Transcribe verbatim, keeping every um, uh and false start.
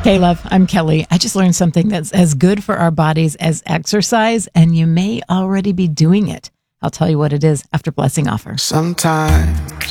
Hey, love, I'm Kelly. I just learned something that's as good for our bodies as exercise, and you may already be doing it. I'll tell you what it is after Blessing Offer. Sometimes